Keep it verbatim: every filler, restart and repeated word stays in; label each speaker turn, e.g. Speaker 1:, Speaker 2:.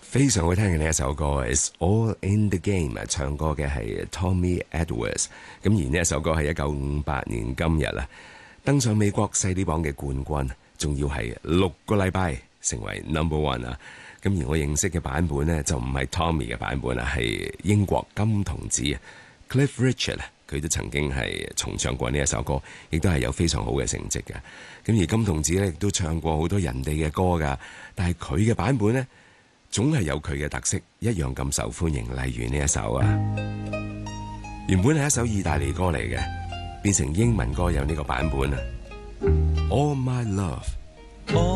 Speaker 1: 非常好聽嘅呢一首歌 It's All in the Game， 唱歌嘅係 Tommy Edwards。咁而呢一首歌係一九五八年今日啊，登上美國細啲榜嘅冠軍，仲要係六個禮拜成為 number one 啊！咁而我認識嘅版本呢，就唔係 Tommy 嘅版本啊，係英國金童子 Cliff Richard， 佢都曾經係重唱過呢一首歌，亦都係有非常好嘅成績嘅。咁而金童子呢，亦都唱過好多人哋嘅歌噶，但係佢嘅版本呢，總係有佢嘅特色，一樣咁受歡迎。例如呢一首啊，原本係一首意大利歌嚟嘅，變成英文歌有呢個版本啊。All My Love。